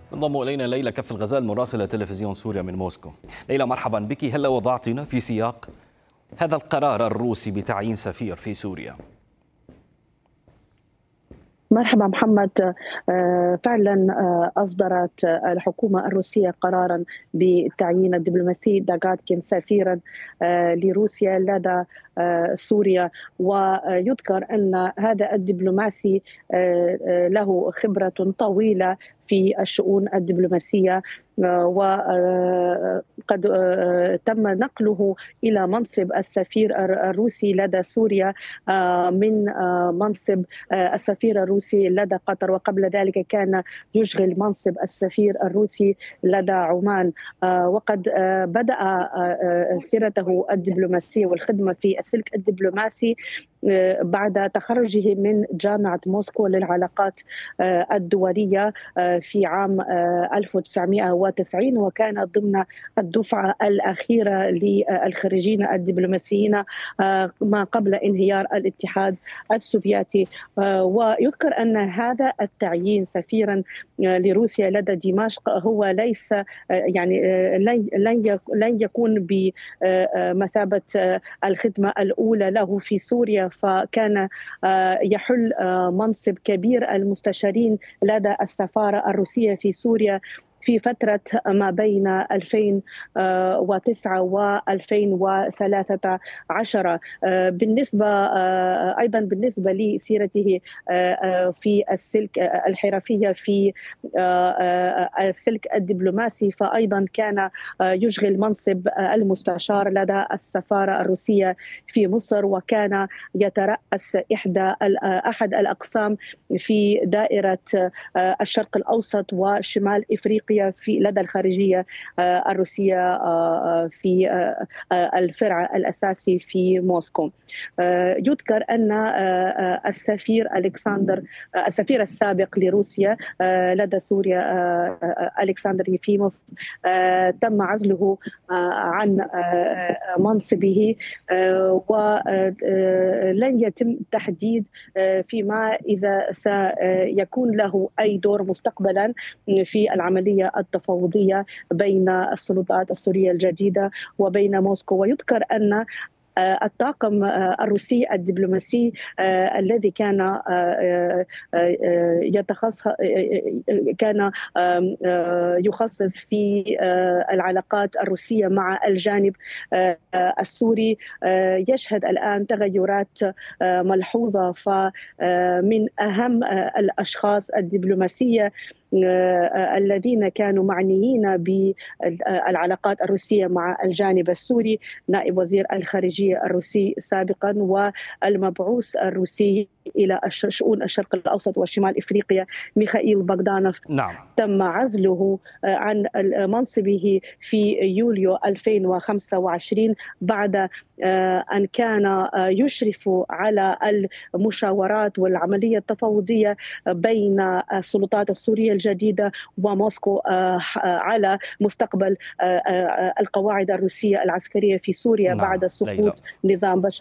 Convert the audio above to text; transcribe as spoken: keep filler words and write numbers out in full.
انضم إلينا ليلى كف الغزال مراسلة تلفزيون سوريا من موسكو. ليلى مرحبا بك، هلا وضعتنا في سياق هذا القرار الروسي بتعيين سفير في سوريا. مرحبا محمد. فعلا أصدرت الحكومة الروسية قرارا بتعيين الدبلوماسي داغاتكين سفيرا لروسيا لدى سوريا، ويذكر أن هذا الدبلوماسي له خبرة طويلة في الشؤون الدبلوماسية، وقد تم نقله إلى منصب السفير الروسي لدى سوريا من منصب السفير الروسي لدى قطر، وقبل ذلك كان يشغل منصب السفير الروسي لدى عمان. وقد بدأ سيرته الدبلوماسية والخدمة في السلك الدبلوماسي بعد تخرجه من جامعة موسكو للعلاقات الدولية في عام ألف وتسعمئة وتسعين، وكان ضمن الدفعة الأخيرة للخريجين الدبلوماسيين ما قبل انهيار الاتحاد السوفيتي. ويذكر أن هذا التعيين سفيرا لروسيا لدى دمشق هو ليس يعني لن لن يكون بمثابة الخدمة الأولى له في سوريا، فكان يحل منصب كبير المستشارين لدى السفارة الروسية في سوريا في فترة ما بين ألفين وتسعة وألفين وثلاثة عشر. بالنسبة أيضا بالنسبة لسيرته في السلك الحرفية في السلك الدبلوماسي، فأيضا كان يشغل منصب المستشار لدى السفارة الروسية في مصر، وكان يترأس إحدى أحد الأقسام في دائرة الشرق الأوسط وشمال إفريقيا في لدى الخارجية الروسية في الفرع الأساسي في موسكو. يذكر أن السفير ألكسندر السفير السابق لروسيا لدى سوريا ألكسندر يفيموف تم عزله عن منصبه، ولن يتم تحديد فيما إذا سيكون له أي دور مستقبلا في العملية التفاوضية بين السلطات السورية الجديدة وبين موسكو. ويذكر أن الطاقم الروسي الدبلوماسي الذي كان يتخصص كان يخصص في العلاقات الروسية مع الجانب السوري يشهد الآن تغيرات ملحوظة. فمن أهم الأشخاص الدبلوماسية الذين كانوا معنيين بالعلاقات الروسية مع الجانب السوري نائب وزير الخارجية الروسي سابقا والمبعوث الروسي إلى شؤون الشرق الأوسط وشمال إفريقيا ميخائيل بogdanov. نعم. تم عزله عن منصبه في يوليو ألفين وخمسة وعشرين بعد أن كان يشرف على المشاورات والعملية التفاوضية بين السلطات السورية الجديدة وموسكو على مستقبل القواعد الروسية العسكرية في سوريا. نعم. بعد سقوط نظام بشار